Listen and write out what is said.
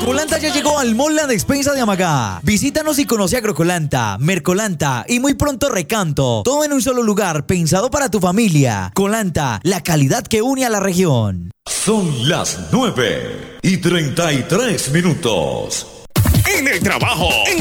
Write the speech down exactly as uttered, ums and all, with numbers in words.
Colanta ya llegó al Mall La Despensa de Amagá. Visítanos y conoce Agrocolanta, Mercolanta y muy pronto Recanto. Todo en un solo lugar, pensado para tu familia. Colanta, la calidad que une a la región. Son las nueve y treinta y tres minutos. En el trabajo.